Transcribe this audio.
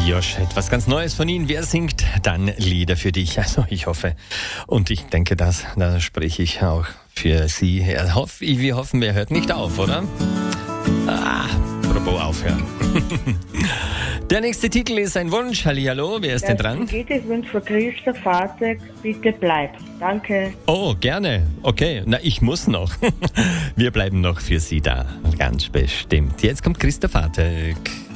Josh, etwas ganz Neues von Ihnen. Wer singt dann Lieder für dich? Also ich hoffe und ich denke, da spreche ich auch für Sie. Wir hoffen, er hört nicht auf, oder? Apropos aufhören. Der nächste Titel ist ein Wunsch. Hallihallo, wer ist denn dran? Ich wünsche für Christa Fahrzeug, bitte bleib. Danke. Oh, gerne. Okay, na, ich muss noch. Wir bleiben noch für Sie da. Ganz bestimmt. Jetzt kommt Christa Fahrzeug.